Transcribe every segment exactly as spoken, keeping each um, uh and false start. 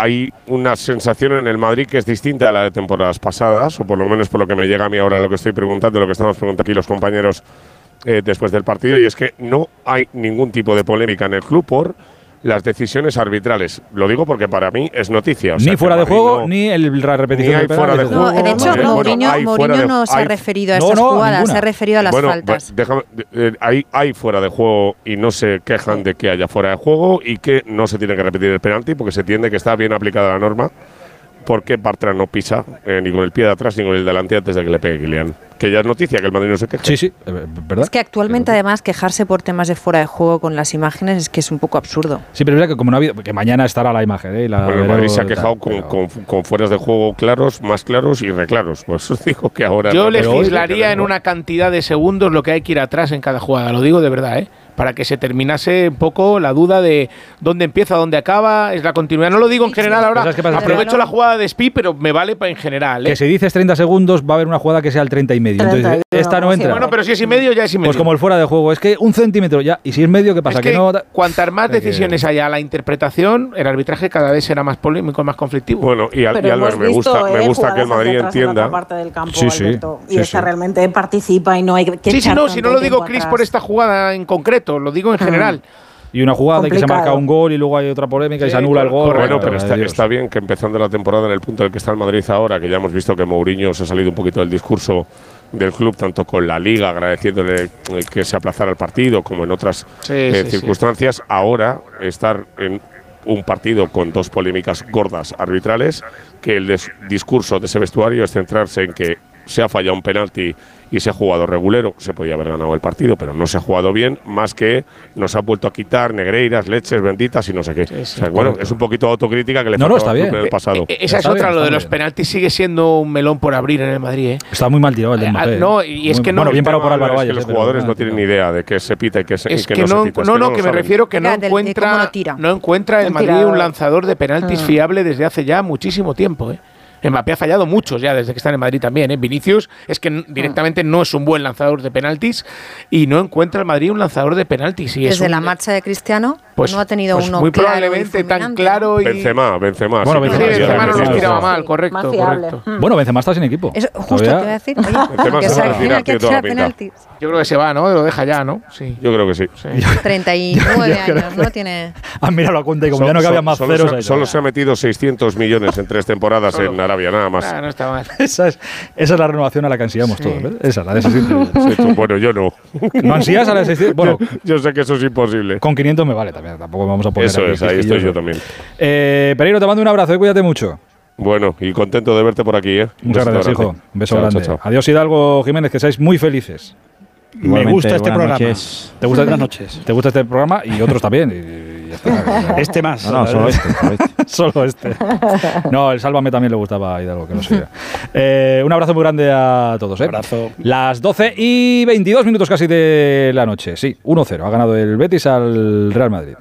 hay una sensación en el Madrid que es distinta a la de temporadas pasadas, o por lo menos por lo que me llega a mí ahora lo que estoy preguntando, lo que estamos preguntando aquí los compañeros eh, después del partido, y es que no hay ningún tipo de polémica en el club por las decisiones arbitrales. Lo digo porque para mí es noticia. O sea, ni fuera de juego, no, ni el, la repetición ni hay del fuera de penal. juego. No, de hecho, Bueno, Mourinho, hay Mourinho de, no se hay, ha referido a no, esas no, jugadas, ninguna. se ha referido a las bueno, faltas. Déjame, eh, hay, hay fuera de juego y no se quejan sí. de que haya fuera de juego y que no se tiene que repetir el penalti porque se entiende que está bien aplicada la norma, porque Bartra no pisa eh, ni con el pie de atrás ni con el delante antes de que le pegue Kylian. Que ya es noticia que el Madrid no se queje. Sí, sí, ¿verdad? Es que actualmente, pero, además, quejarse por temas de fuera de juego con las imágenes es que es un poco absurdo. Sí, pero es verdad que como no ha habido, que mañana estará la imagen, ¿eh? Y la bueno, el Madrid se ha quejado tal, con, pero... con, con fueras de juego claros, más claros y reclaros. Pues os digo que ahora. Yo no, legislaría en una cantidad de segundos lo que hay que ir atrás en cada jugada. Lo digo de verdad, ¿eh? Para que se terminase un poco la duda de dónde empieza, dónde acaba, es la continuidad. No lo digo en general ahora, aprovecho la jugada de Spi, pero me vale para en general, ¿eh? Que si dices treinta segundos, va a haber una jugada que sea el treinta y medio. Entonces, esta no entra. Bueno, pero si es y medio, ya es y medio. Pues como el fuera de juego, es que un centímetro ya, y si es medio, ¿qué pasa? Es que, que no, cuantas más decisiones haya a la interpretación, el arbitraje cada vez será más polémico, más conflictivo. Bueno, y, al, y Albert, me gusta, eh, me gusta que el Madrid entienda. Parte del campo, sí, sí, Alberto, y sí, esa sí. realmente participa y no hay que Sí, sí, no, si no lo digo, Chris, por esta jugada en concreto, lo digo en mm. general. Y una jugada y que se marca un gol y luego hay otra polémica sí, y se anula el gol. Bueno, pero está, está bien que empezando la temporada en el punto en el que está el Madrid ahora, que ya hemos visto que Mourinho se ha salido un poquito del discurso del club, tanto con la Liga, agradeciéndole que se aplazara el partido, como en otras sí, eh, sí, circunstancias, sí. ahora estar en un partido con dos polémicas gordas arbitrales, que el discurso de ese vestuario es centrarse en que se ha fallado un penalti y se ha jugado regulero, se podía haber ganado el partido, pero no se ha jugado bien, más que nos ha vuelto a quitar negreiras, leches benditas y no sé qué. Sí, sí, o sea, bueno, es un poquito de autocrítica que le no, no, está bien. en el pasado. Eh, esa es está otra, bien, lo de los bien. penaltis sigue siendo un melón por abrir en el Madrid, ¿eh? Está muy mal tirado el de Mbappé. Eh, no, y es muy, que no. Bueno, bien parado por Álvaro Valle. Los jugadores no tienen ni idea de que se pita y que, se, es y que, que no, no se pita. No, es que no, no que me saben. refiero que no Claro, encuentra, no encuentra el Madrid un lanzador de penaltis ah. fiable desde hace ya muchísimo tiempo, ¿eh? Mbappé ha fallado muchos ya desde que está en Madrid también, ¿eh? Vinicius es que directamente no es un buen lanzador de penaltis y no encuentra el Madrid un lanzador de penaltis. Y desde es un, la marcha de Cristiano pues, no ha tenido pues uno muy claro probablemente tan claro y Benzema, Benzema. Bueno, sí, Benzema, sí, Benzema no sí, los sí, tiraba sí, mal, sí, correcto, correcto. Mm. Bueno, Benzema está sin equipo. Eso, justo te iba a decir. Oye, Benzema que se se va a retirar, que tiene toda la tira pinta. penaltis. Yo creo que se va, ¿no? Lo deja ya, ¿no? Sí. Yo creo que sí. sí. treinta y nueve años, ¿no? Tiene. Ah, mira la cuenta y como So, ya no cabía más solo ceros se, ahí. Solo se ha metido seiscientos millones en tres temporadas Solo. en Arabia, nada más. Ah, no está mal. Esa es, esa es la renovación a la que ansiamos sí. todos, ¿ves? Esa, la de seiscientos. Sí, tú, bueno, yo no. ¿No ansías a la de seiscientos? Bueno, yo, yo sé que eso es imposible. Con quinientos me vale también, tampoco vamos a poner. Eso es, ahí estoy yo también. Eh, Pereiro, te mando un abrazo, eh, cuídate mucho. Bueno, y contento de verte por aquí, ¿eh? Muchas gracias, hijo. Un beso chao, grande. Chao, chao. Adiós, Hidalgo Jiménez, que seáis muy felices. Igualmente, me gusta este programa. Noches. ¿Te gusta, buenas noches. ¿Te gusta este programa? Y otros también. Y, y ya está. Este más. No, no, solo este. Solo este. Solo este. No, el Sálvame también le gustaba a Hidalgo, que no sé. Eh, un abrazo muy grande a todos. ¿eh? Un abrazo. Las doce y veintidós minutos casi de la noche. Sí, uno cero. Ha ganado el Betis al Real Madrid.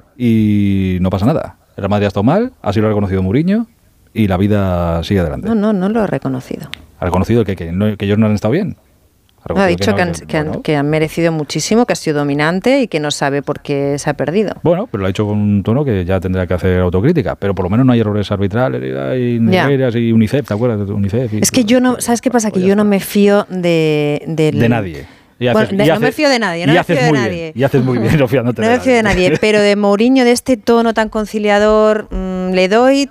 Y no pasa nada. El Real Madrid ha estado mal, así lo ha reconocido Mourinho. Y la vida sigue adelante. No, no, no lo he reconocido. ¿Ha reconocido que, que, no, que ellos no han estado bien? Ha, no, ha dicho que, no, que, han, bueno. que, que han merecido muchísimo, que ha sido dominante y que no sabe por qué se ha perdido. Bueno, pero lo ha dicho con un tono que ya tendrá que hacer autocrítica. Pero por lo menos no hay errores arbitrales, hay negreiras y UNICEF, ¿te acuerdas de UNICEF? Y es que yo no, ¿sabes qué pasa? Que yo no me fío de... De, de nadie. Y haces, bueno, de, y no haces, me fío de nadie, no y me fío de nadie. Bien, y haces muy bien, no fiándote no de me fío de nadie, nadie pero de Mourinho, de este tono tan conciliador, mmm, le doy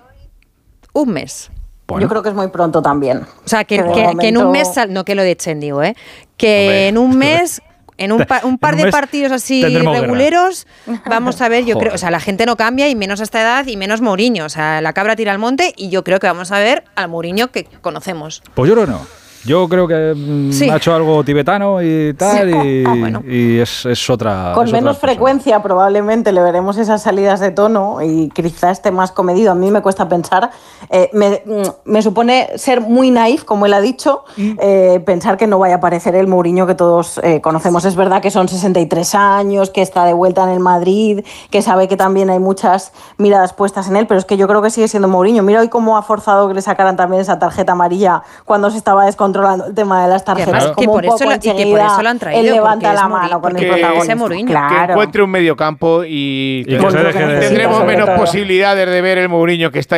un mes. Bueno. Yo creo que es muy pronto también. O sea, que, que, momento... que en un mes, sal, no que lo echen, digo, ¿eh? que Hombre. en un mes, en un, pa, un par en un de partidos así reguleros, guerra. Vamos a ver, yo Joder. creo, o sea, la gente no cambia y menos a esta edad y menos Mourinho. O sea, la cabra tira al monte y yo creo que vamos a ver al Mourinho que conocemos. Pues yo creo que no. Yo creo que mm, sí. ha hecho algo tibetano y tal, sí. y, ah, bueno. y es, es otra. Con es menos otra frecuencia, probablemente le veremos esas salidas de tono y quizá esté más comedido. A mí me cuesta pensar, eh, me, me supone ser muy naif, como él ha dicho, mm. eh, pensar que no vaya a aparecer el Mourinho que todos eh, conocemos. Es verdad que son sesenta y tres años, que está de vuelta en el Madrid, que sabe que también hay muchas miradas puestas en él, pero es que yo creo que sigue siendo Mourinho. Mira hoy cómo ha forzado que le sacaran también esa tarjeta amarilla cuando se estaba descontrolando controlando el tema de las tarjetas. Que, como que, por, eso lo, y que por eso lo han traído. Él levanta la mano con el protagonismo. Claro. Que encuentre un mediocampo y, y que se deje de tendremos menos posibilidades de ver el Mourinho que está